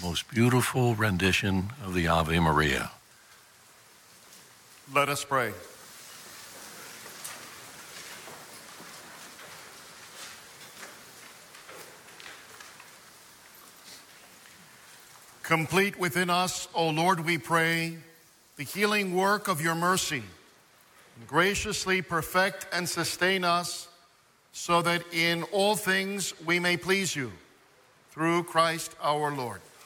most beautiful rendition of the Ave Maria. Let us pray. Complete within us, O Lord, we pray, the healing work of your mercy, and graciously perfect and sustain us, so that in all things we may please you, through Christ our Lord.